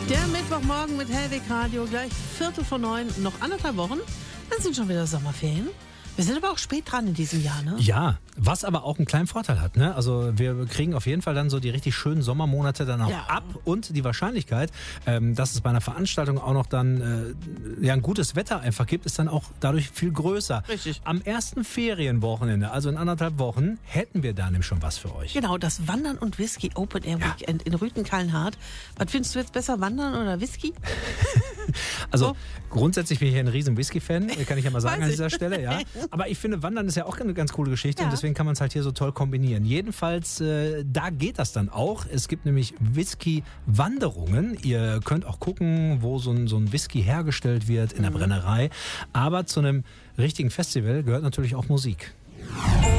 Der Mittwochmorgen mit Hellweg Radio, gleich 8:45, noch 1,5 Wochen, dann sind schon wieder Sommerferien. Wir sind aber auch spät dran in diesem Jahr, ne? Ja, was aber auch einen kleinen Vorteil hat, ne? Also wir kriegen auf jeden Fall dann so die richtig schönen Sommermonate dann auch ab und die Wahrscheinlichkeit, dass es bei einer Veranstaltung auch noch dann ein gutes Wetter einfach gibt, ist dann auch dadurch viel größer. Richtig. Am ersten Ferienwochenende, also in 1,5 Wochen, hätten wir da nämlich schon was für euch. Genau, das Wandern und Whisky Open Air Weekend in Rüthen-Kallenhardt. Was findest du jetzt besser, Wandern oder Whisky? Also grundsätzlich bin ich ein riesen Whisky-Fan, kann ich ja mal sagen an dieser Stelle, ja. Ja. Aber ich finde, Wandern ist ja auch eine ganz coole Geschichte und deswegen kann man es halt hier so toll kombinieren. Jedenfalls, da geht das dann auch. Es gibt nämlich Whisky-Wanderungen. Ihr könnt auch gucken, wo so ein Whisky hergestellt wird in der Brennerei. Aber zu einem richtigen Festival gehört natürlich auch Musik.